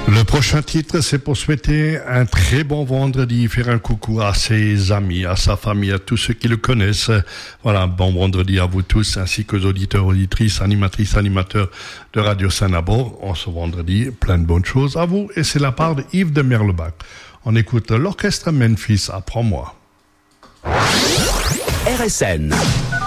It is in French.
Le prochain titre, c'est pour souhaiter un très bon vendredi, faire un coucou à ses amis, à sa famille, à tous ceux qui le connaissent. Voilà, bon vendredi à vous tous, ainsi qu'aux auditeurs, auditrices, animatrices, animateurs de Radio Saint-Nabor. En ce vendredi, plein de bonnes choses à vous. Et c'est la part de Yves de Merlebach. On écoute l'orchestre Memphis, Apprends-moi. RSN,